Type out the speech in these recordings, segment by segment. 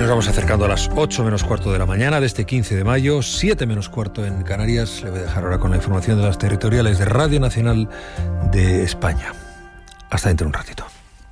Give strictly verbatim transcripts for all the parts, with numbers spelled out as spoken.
Nos vamos acercando a las ocho menos cuarto de la mañana de este quince de mayo, siete menos cuarto en Canarias. Le voy a dejar ahora con la información de las territoriales de Radio Nacional de España. Hasta dentro de un ratito.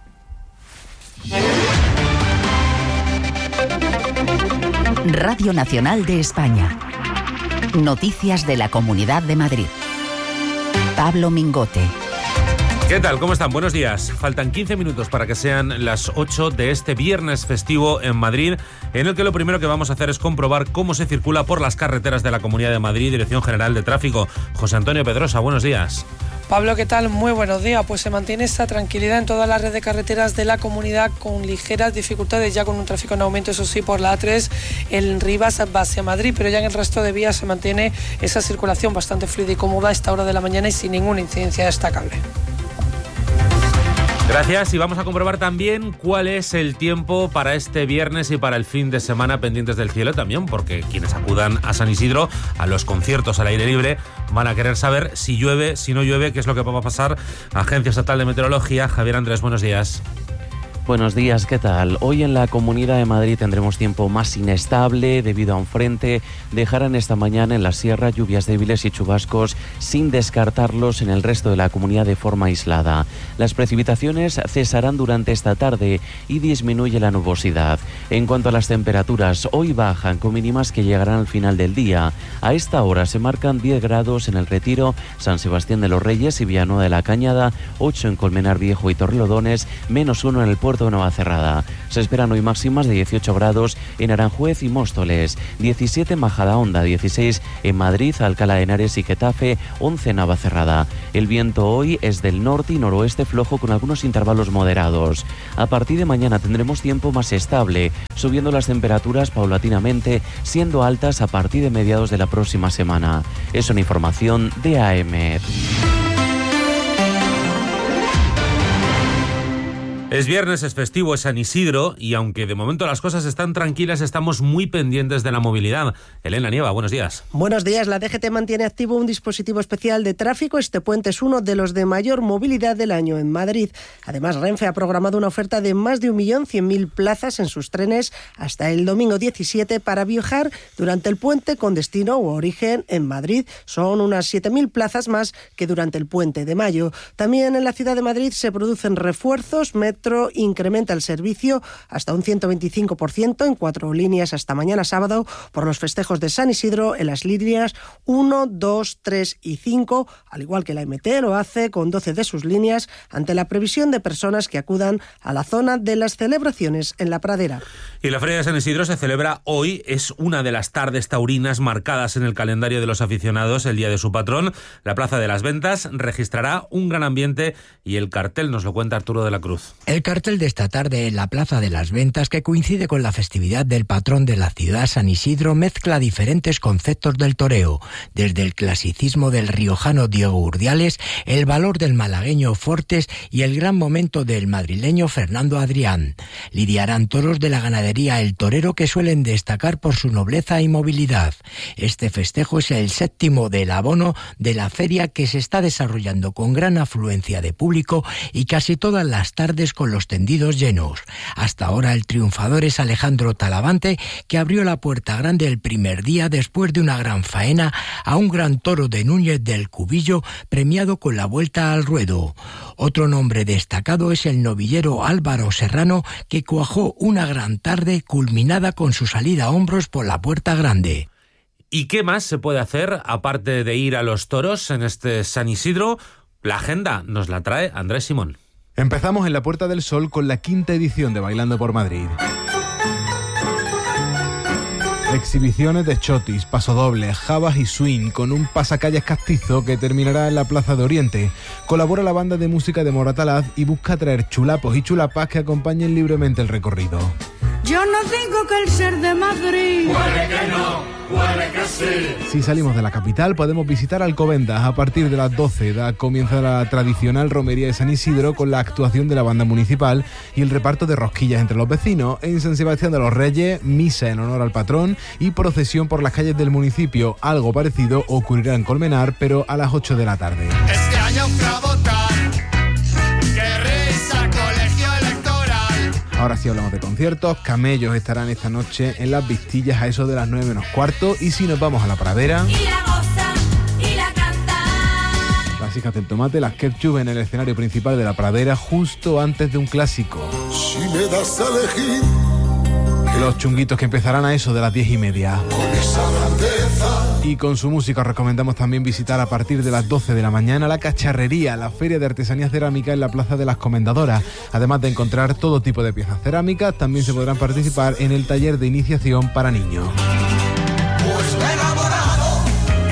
Radio Nacional de España. Noticias de la Comunidad de Madrid. Pablo Mingote. ¿Qué tal? ¿Cómo están? Buenos días. Faltan quince minutos para que sean las ocho de este viernes festivo en Madrid, en el que lo primero que vamos a hacer es comprobar cómo se circula por las carreteras de la Comunidad de Madrid, Dirección General de Tráfico. José Antonio Pedrosa, buenos días. Pablo, ¿qué tal? Muy buenos días. Pues se mantiene esta tranquilidad en toda la red de carreteras de la comunidad, con ligeras dificultades, ya con un tráfico en aumento, eso sí, por la A tres en Rivas hacia Madrid, pero ya en el resto de vías se mantiene esa circulación bastante fluida y cómoda a esta hora de la mañana y sin ninguna incidencia destacable. Gracias, y vamos a comprobar también cuál es el tiempo para este viernes y para el fin de semana, pendientes del cielo también, porque quienes acudan a San Isidro, a los conciertos al aire libre, van a querer saber si llueve, si no llueve, qué es lo que va a pasar. Agencia Estatal de Meteorología, Javier Andrés, buenos días. Buenos días, ¿qué tal? Hoy en la Comunidad de Madrid tendremos tiempo más inestable debido a un frente. Dejarán esta mañana en la sierra lluvias débiles y chubascos, sin descartarlos en el resto de la comunidad de forma aislada. Las precipitaciones cesarán durante esta tarde y disminuye la nubosidad. En cuanto a las temperaturas, hoy bajan con mínimas que llegarán al final del día. A esta hora se marcan diez grados en El Retiro, San Sebastián de los Reyes y Villanueva de la Cañada, ocho en Colmenar Viejo y Torrelodones, menos uno en el puerto de Navacerrada. Se esperan hoy máximas de dieciocho grados en Aranjuez y Móstoles, diecisiete en Majadahonda, dieciséis en Madrid, Alcalá de Henares y Getafe, once en Navacerrada. El viento hoy es del norte y noroeste flojo con algunos intervalos moderados. A partir de mañana tendremos tiempo más estable, subiendo las temperaturas paulatinamente, siendo altas a partir de mediados de la próxima semana. Es una información de A M. Es viernes, es festivo, es San Isidro, y aunque de momento las cosas están tranquilas, estamos muy pendientes de la movilidad. Elena Nieva, buenos días. Buenos días. La D G T mantiene activo un dispositivo especial de tráfico. Este puente es uno de los de mayor movilidad del año en Madrid. Además, Renfe ha programado una oferta de más de un millón cien mil plazas en sus trenes hasta el domingo diecisiete para viajar durante el puente con destino u origen en Madrid. Son unas siete mil plazas más que durante el puente de mayo. También en la ciudad de Madrid se producen refuerzos. Metro incrementa el servicio hasta un ciento veinticinco por ciento en cuatro líneas hasta mañana sábado por los festejos de San Isidro en las líneas uno, dos, tres y cinco, al igual que la M T lo hace con doce de sus líneas, ante la previsión de personas que acudan a la zona de las celebraciones en la Pradera. Y la Feria de San Isidro se celebra hoy. Es una de las tardes taurinas marcadas en el calendario de los aficionados, el día de su patrón. La Plaza de las Ventas registrará un gran ambiente y el cartel nos lo cuenta Arturo de la Cruz. El cartel de esta tarde en la Plaza de las Ventas, que coincide con la festividad del patrón de la ciudad, San Isidro, mezcla diferentes conceptos del toreo, desde el clasicismo del riojano Diego Urdiales, el valor del malagueño Fortes y el gran momento del madrileño Fernando Adrián. Lidiarán toros de la ganadería El Torero, que suelen destacar por su nobleza y movilidad. Este festejo es el séptimo del abono de la feria, que se está desarrollando con gran afluencia de público y casi todas las tardes con los tendidos llenos. Hasta ahora el triunfador es Alejandro Talavante, que abrió la puerta grande el primer día después de una gran faena a un gran toro de Núñez del Cubillo, premiado con la vuelta al ruedo. Otro nombre destacado es el novillero Álvaro Serrano, que cuajó una gran tarde culminada con su salida a hombros por la puerta grande. ¿Y qué más se puede hacer aparte de ir a los toros en este San Isidro? La agenda nos la trae Andrés Simón. Empezamos en la Puerta del Sol con la quinta edición de Bailando por Madrid. Exhibiciones de chotis, pasodobles, jabas y swing, con un pasacalles castizo que terminará en la Plaza de Oriente. Colabora la banda de música de Moratalaz y busca traer chulapos y chulapas que acompañen libremente el recorrido. Yo no digo que el ser de Madrid... Puede que no, puede que sí. Si salimos de la capital, podemos visitar Alcobendas. A partir de las doce da comienza la tradicional romería de San Isidro, con la actuación de la banda municipal y el reparto de rosquillas entre los vecinos. En San Sebastián de los Reyes, misa en honor al patrón y procesión por las calles del municipio. Algo parecido ocurrirá en Colmenar, pero a las ocho de la tarde. Este año para votar, que risa colegio electoral. Ahora sí hablamos de conciertos. Camellos estarán esta noche en Las Vistillas a eso de las nueve menos cuarto. Y si nos vamos a la Pradera... Y la goza, y la canta. Las Hijas del Tomate, las Ketchup en el escenario principal de la Pradera justo antes de un clásico. Si me das a elegir... Los Chunguitos, que empezarán a eso de las diez y media. Con esa grandeza. Y con su música os recomendamos también visitar a partir de las doce de la mañana la Cacharrería, la feria de artesanía cerámica en la Plaza de las Comendadoras. Además de encontrar todo tipo de piezas cerámicas, también se podrán participar en el taller de iniciación para niños. Pues me he enamorado.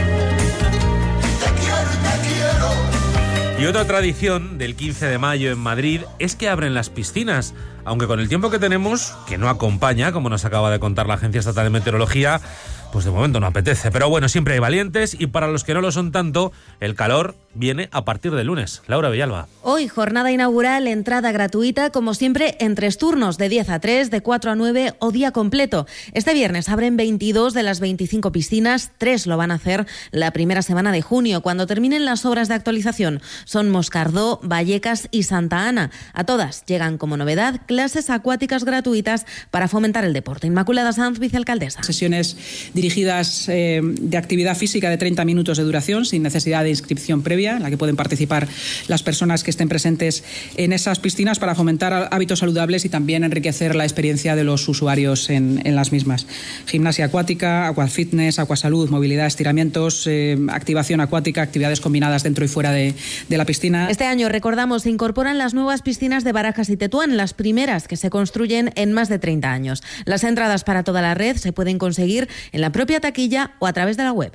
Te quiero y te quiero. Y otra tradición del quince de mayo en Madrid es que abren las piscinas. Aunque con el tiempo que tenemos, que no acompaña, como nos acaba de contar la Agencia Estatal de Meteorología, pues de momento no apetece. Pero bueno, siempre hay valientes y para los que no lo son tanto, el calor viene a partir del lunes. Laura Villalba. Hoy, jornada inaugural, entrada gratuita, como siempre, en tres turnos, de diez a tres, de cuatro a nueve o día completo. Este viernes abren veintidós de las veinticinco piscinas, tres lo van a hacer la primera semana de junio, cuando terminen las obras de actualización. Son Moscardó, Vallecas y Santa Ana. A todas llegan como novedad clases acuáticas gratuitas para fomentar el deporte. Inmaculada Sanz, vicealcaldesa. Sesiones dirigidas eh, de actividad física de treinta minutos de duración, sin necesidad de inscripción previa, en la que pueden participar las personas que estén presentes en esas piscinas para fomentar hábitos saludables y también enriquecer la experiencia de los usuarios en, en las mismas. Gimnasia acuática, aquafitness, acuasalud, movilidad, estiramientos, eh, activación acuática, actividades combinadas dentro y fuera de, de la piscina. Este año, recordamos, se incorporan las nuevas piscinas de Barajas y Tetuán, las primeras que se construyen en más de treinta años. Las entradas para toda la red se pueden conseguir en la propia taquilla o a través de la web.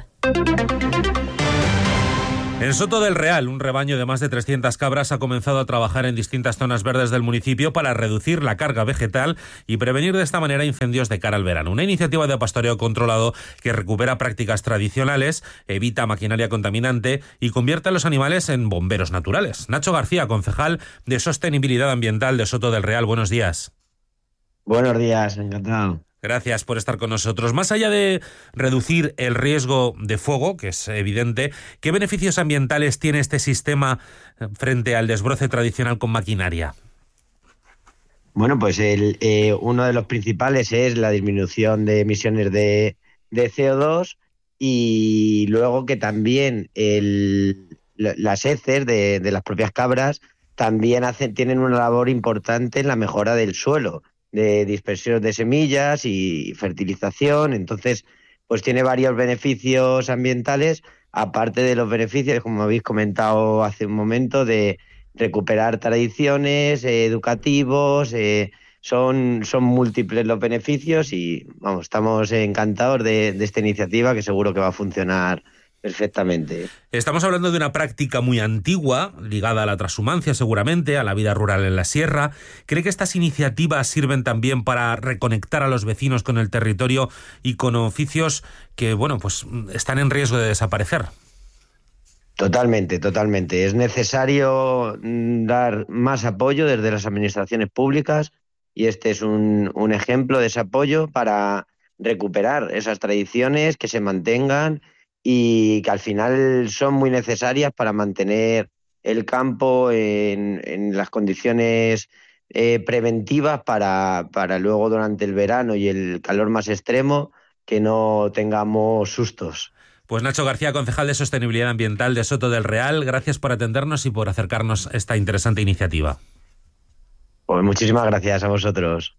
En Soto del Real, un rebaño de más de trescientas cabras ha comenzado a trabajar en distintas zonas verdes del municipio para reducir la carga vegetal y prevenir de esta manera incendios de cara al verano. Una iniciativa de pastoreo controlado que recupera prácticas tradicionales, evita maquinaria contaminante y convierte a los animales en bomberos naturales. Nacho García, concejal de Sostenibilidad Ambiental de Soto del Real, buenos días. Buenos días, encantado. Gracias por estar con nosotros. Más allá de reducir el riesgo de fuego, que es evidente, ¿qué beneficios ambientales tiene este sistema frente al desbroce tradicional con maquinaria? Bueno, pues el, eh, uno de los principales es la disminución de emisiones de, de C O dos y luego que también el, las heces de, de las propias cabras también hacen, tienen una labor importante en la mejora del suelo, de dispersión de semillas y fertilización. Entonces, pues tiene varios beneficios ambientales, aparte de los beneficios, como habéis comentado hace un momento, de recuperar tradiciones, eh, educativos, eh, son, son múltiples los beneficios y vamos, estamos encantados de, de esta iniciativa que seguro que va a funcionar perfectamente. Estamos hablando de una práctica muy antigua, ligada a la transhumancia seguramente, a la vida rural en la sierra. ¿Cree que estas iniciativas sirven también para reconectar a los vecinos con el territorio y con oficios que, bueno, pues están en riesgo de desaparecer? Totalmente, totalmente. Es necesario dar más apoyo desde las administraciones públicas y este es un, un ejemplo de ese apoyo para recuperar esas tradiciones, que se mantengan y que al final son muy necesarias para mantener el campo en, en las condiciones eh, preventivas para, para luego durante el verano y el calor más extremo que no tengamos sustos. Pues Nacho García, concejal de Sostenibilidad Ambiental de Soto del Real, gracias por atendernos y por acercarnos a esta interesante iniciativa. Pues muchísimas gracias a vosotros.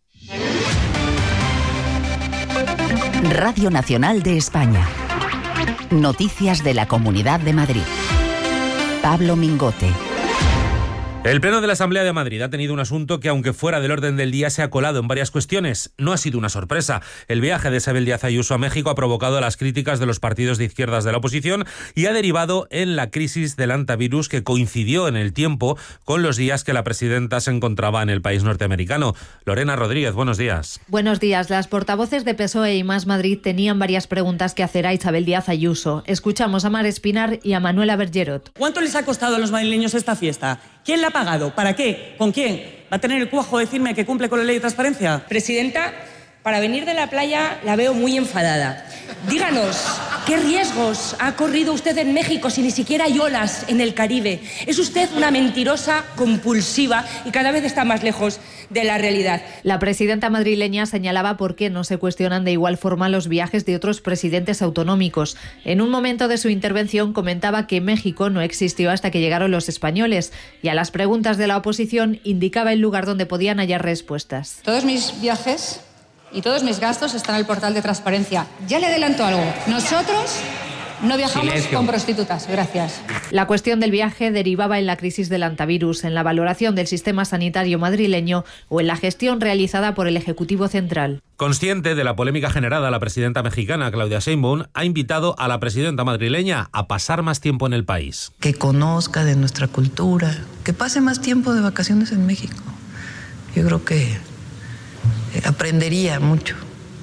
Radio Nacional de España. Noticias de la Comunidad de Madrid. Pablo Mingote. El Pleno de la Asamblea de Madrid ha tenido un asunto que, aunque fuera del orden del día, se ha colado en varias cuestiones. No ha sido una sorpresa. El viaje de Isabel Díaz Ayuso a México ha provocado las críticas de los partidos de izquierdas de la oposición y ha derivado en la crisis del antivirus que coincidió en el tiempo con los días que la presidenta se encontraba en el país norteamericano. Lorena Rodríguez, buenos días. Buenos días. Las portavoces de P S O E y Más Madrid tenían varias preguntas que hacer a Isabel Díaz Ayuso. Escuchamos a Mar Espinar y a Manuela Bergerot. ¿Cuánto les ha costado a los madrileños esta fiesta? ¿Quién la ha pagado? ¿Para qué? ¿Con quién? ¿Va a tener el cuajo de decirme que cumple con la ley de transparencia? Presidenta, para venir de la playa la veo muy enfadada. Díganos, ¿Qué riesgos ha corrido usted en México si ni siquiera hay olas en el Caribe? Es usted una mentirosa compulsiva y cada vez está más lejos de la realidad. La presidenta madrileña señalaba por qué no se cuestionan de igual forma los viajes de otros presidentes autonómicos. En un momento de su intervención comentaba que México no existió hasta que llegaron los españoles y a las preguntas de la oposición indicaba el lugar donde podían hallar respuestas. Todos mis viajes y todos mis gastos están en el portal de transparencia. Ya le adelanto algo. Nosotros no viajamos Silencio. con prostitutas. Gracias. La cuestión del viaje derivaba en la crisis del antivirus, en la valoración del sistema sanitario madrileño o en la gestión realizada por el Ejecutivo Central. Consciente de la polémica generada, la presidenta mexicana, Claudia Sheinbaum, ha invitado a la presidenta madrileña a pasar más tiempo en el país. Que conozca de nuestra cultura, que pase más tiempo de vacaciones en México. Yo creo que aprendería mucho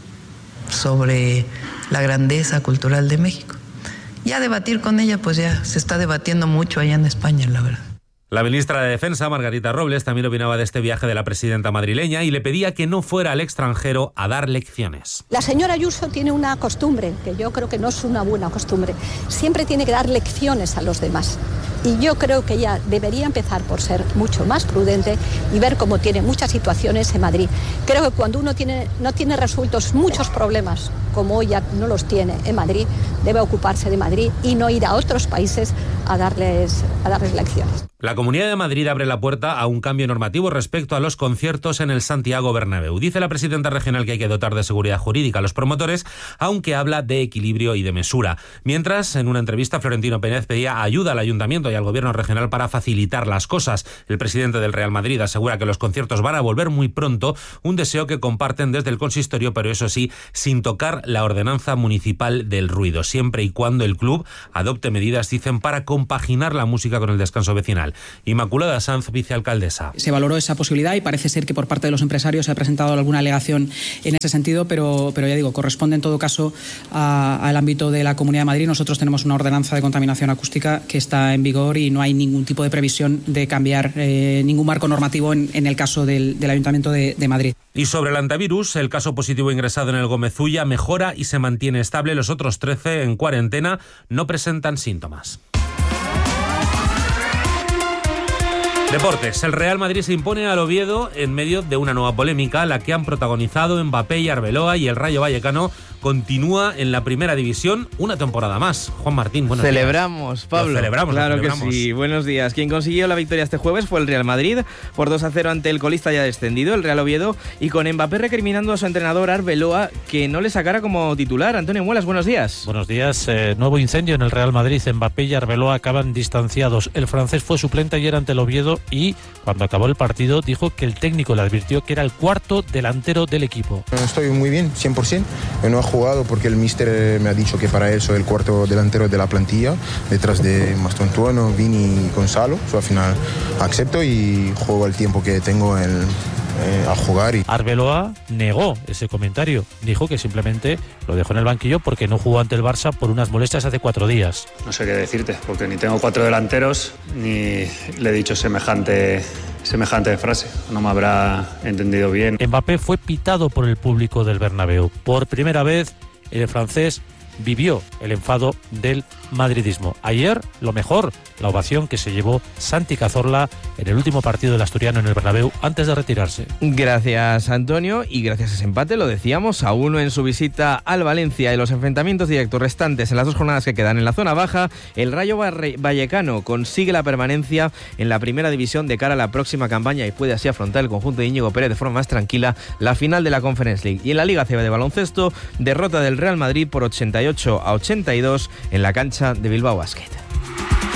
sobre la grandeza cultural de México. Ya debatir con ella, pues ya se está debatiendo mucho allá en España, la verdad. La ministra de Defensa, Margarita Robles, también opinaba de este viaje de la presidenta madrileña y le pedía que no fuera al extranjero a dar lecciones. La señora Ayuso tiene una costumbre, que yo creo que no es una buena costumbre. Siempre tiene que dar lecciones a los demás. Y yo creo que ella debería empezar por ser mucho más prudente y ver cómo tiene muchas situaciones en Madrid. Creo que cuando uno tiene, no tiene resueltos muchos problemas, como ella no los tiene en Madrid, debe ocuparse de Madrid y no ir a otros países a darles, a darles lecciones. La Comunidad de Madrid abre la puerta a un cambio normativo respecto a los conciertos en el Santiago Bernabéu. Dice la presidenta regional que hay que dotar de seguridad jurídica a los promotores, aunque habla de equilibrio y de mesura. Mientras, en una entrevista, Florentino Pérez pedía ayuda al ayuntamiento y al gobierno regional para facilitar las cosas. El presidente del Real Madrid asegura que los conciertos van a volver muy pronto, un deseo que comparten desde el consistorio, pero eso sí, sin tocar la ordenanza municipal del ruido, siempre y cuando el club adopte medidas, dicen, para compaginar la música con el descanso vecinal. Inmaculada Sanz, vicealcaldesa. Se valoró esa posibilidad y parece ser que por parte de los empresarios se ha presentado alguna alegación en ese sentido, pero, pero ya digo, corresponde en todo caso a, al ámbito de la Comunidad de Madrid. Nosotros tenemos una ordenanza de contaminación acústica que está en vigor y no hay ningún tipo de previsión de cambiar eh, ningún marco normativo en, en el caso del, del Ayuntamiento de, de Madrid. Y sobre el antivirus, el caso positivo ingresado en el Gómez Ulla mejora y se mantiene estable. Los otros trece en cuarentena no presentan síntomas. Deportes. El Real Madrid se impone al Oviedo en medio de una nueva polémica, la que han protagonizado Mbappé y Arbeloa, y el Rayo Vallecano continúa en la primera división una temporada más. Juan Martín, buenos celebramos, días. Pablo. Lo celebramos, claro lo celebramos. que sí. Buenos días. Quien consiguió la victoria este jueves fue el Real Madrid por dos a cero ante el colista ya descendido, el Real Oviedo, y con Mbappé recriminando a su entrenador Arbeloa que no le sacara como titular. Antonio Muelas, buenos días. Buenos días. Eh, nuevo incendio en el Real Madrid. Mbappé y Arbeloa acaban distanciados. El francés fue suplente ayer ante el Oviedo y cuando acabó el partido dijo que el técnico le advirtió que era el cuarto delantero del equipo. Estoy muy bien, cien por ciento. No he jugado porque el míster me ha dicho que para él soy el cuarto delantero de la plantilla, detrás de Mastrotuono, Vini y Gonzalo. So, al final acepto y juego el tiempo que tengo en, eh, a jugar. Y... Arbeloa negó ese comentario. Dijo que simplemente lo dejó en el banquillo porque no jugó ante el Barça por unas molestias hace cuatro días. No sé qué decirte, porque ni tengo cuatro delanteros ni le he dicho semejante... semejante frase, no me habrá entendido bien. Mbappé fue pitado por el público del Bernabéu. Por primera vez, el francés vivió el enfado del madridismo. Ayer, lo mejor, la ovación que se llevó Santi Cazorla en el último partido del asturiano en el Bernabéu antes de retirarse. Gracias, Antonio, y gracias a ese empate, lo decíamos, a uno en su visita al Valencia y los enfrentamientos directos restantes en las dos jornadas que quedan en la zona baja, el Rayo Vallecano consigue la permanencia en la primera división de cara a la próxima campaña y puede así afrontar el conjunto de Íñigo Pérez de forma más tranquila la final de la Conference League. Y en la Liga C B de baloncesto, derrota del Real Madrid por ochenta y ocho a ochenta y dos en la cancha de Bilbao Basket.